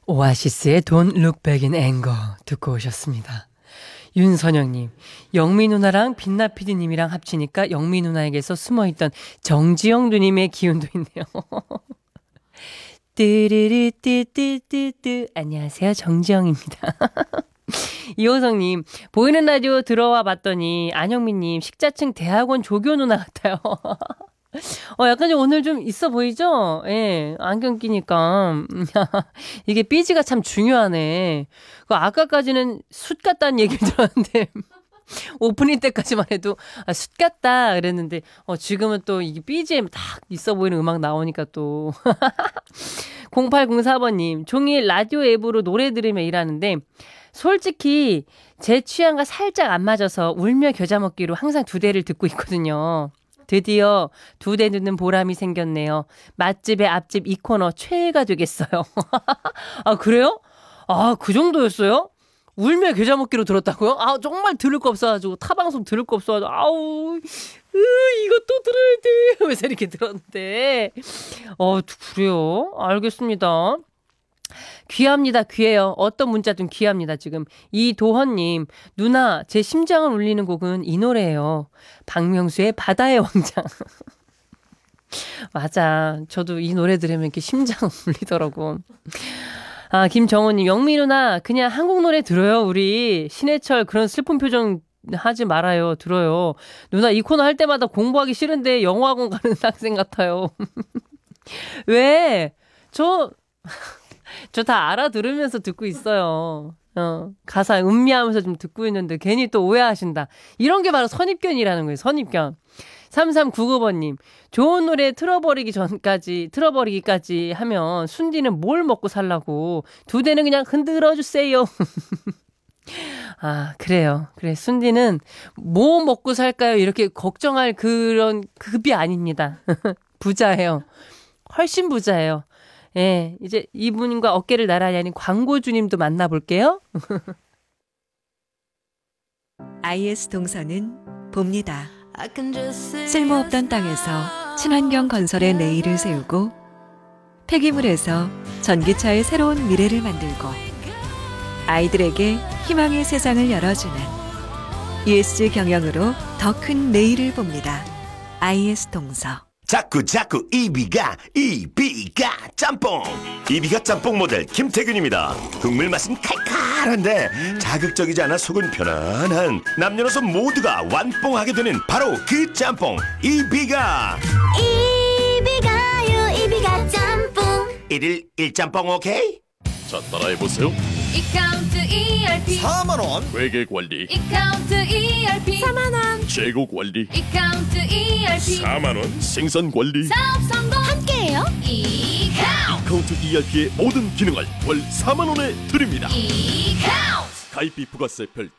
오아시스의 Don't Look Back in Anger 듣고 오셨습니다. 윤선영님, 영미 누나랑 빛나 PD님이랑 합치니까 영미 누나에게서 숨어있던 정지영 누님의 기운도 있네요. 뚜르르뚜뚜뚜뚜 안녕하세요, 정지영입니다. 이호성님, 보이는 라디오 들어와 봤더니 안영미님 식자층 대학원 조교 누나 같아요. 약간 좀 오늘 좀 있어 보이죠? 예, 안경 끼니까. 이게 삐지가 참 중요하네. 아까까지는 숯 같다는 얘기를 들었는데, 오프닝 때까지만 해도, 숯 같다 그랬는데, 지금은 또 이게 BGM 딱 있어 보이는 음악 나오니까 또. 0804번님, 종일 라디오 앱으로 노래 들으며 일하는데, 솔직히 제 취향과 살짝 안 맞아서 울며 겨자 먹기로 항상 2대를 듣고 있거든요. 드디어 2대 듣는 보람이 생겼네요. 맛집의 앞집 이 코너 최애가 되겠어요. 아, 그래요? 아, 그 정도였어요? 울며 겨자 먹기로 들었다고요? 아, 정말 들을 거 없어가지고, 타방송 들을 거 없어가지고, 아우, 이것도 들어야 돼. 하면서 이렇게 들었는데. 그래요? 알겠습니다. 귀합니다. 귀해요. 어떤 문자든 귀합니다. 지금 이도헌님, 누나 제 심장을 울리는 곡은 이 노래예요. 박명수의 바다의 왕자. 맞아, 저도 이 노래 들으면 이렇게 심장 울리더라고. 김정호님, 영미 누나 그냥 한국 노래 들어요. 우리 신해철 그런 슬픈 표정 하지 말아요. 들어요. 누나 이 코너 할 때마다 공부하기 싫은데 영어학원 가는 학생 같아요. 왜? 저 다 알아들으면서 듣고 있어요. 가사 음미하면서 좀 듣고 있는데 괜히 또 오해하신다. 이런 게 바로 선입견이라는 거예요. 선입견. 3399번님, 좋은 노래 틀어버리기까지 하면 순디는 뭘 먹고 살라고. 2대는 그냥 흔들어주세요. 아, 그래요. 그래, 순디는 뭐 먹고 살까요? 이렇게 걱정할 그런 급이 아닙니다. 부자예요. 훨씬 부자예요. 예, 이제 이분과 어깨를 나란히 하는 광고주님도 만나볼게요. IS 동서는 봅니다. 쓸모없던 땅에서 친환경 건설의 내일을 세우고 폐기물에서 전기차의 새로운 미래를 만들고 아이들에게 희망의 세상을 열어주는 ESG 경영으로 더 큰 내일을 봅니다. IS 동서. 자꾸 이비가 짬뽕. 이비가 짬뽕 모델 김태균입니다. 국물 맛은 칼칼한데 자극적이지 않아 속은 편안한 남녀노소 모두가 완뽕하게 되는 바로 그 짬뽕 이비가 짬뽕. 1일 1짬뽕 오케이? 자, 따라해보세요. 이카운트 ERP 4만원 회계관리, 이카운트 ERP 4만원 재고관리, 이카운트 ERP 4만원 생산관리. 사업 성공 함께해요. 이카운트 ERP의 모든 기능을 월 4만원에 드립니다. 이카운트 가입비 부가세 별